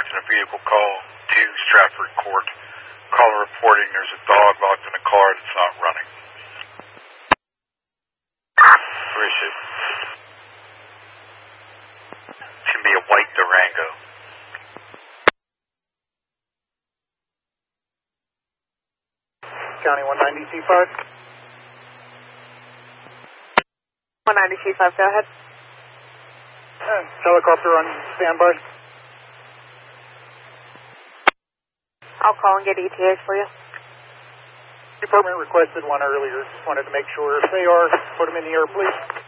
a vehicle call to Stratford Court. Caller reporting there's a dog locked in a car that's not running. Where is it? It's going to be a white Durango. County 190 C5. 190 C5, go ahead. Helicopter on standby. I'll call and get ETAs for you. Department requested one earlier. Just wanted to make sure if they are, put them in the air, please.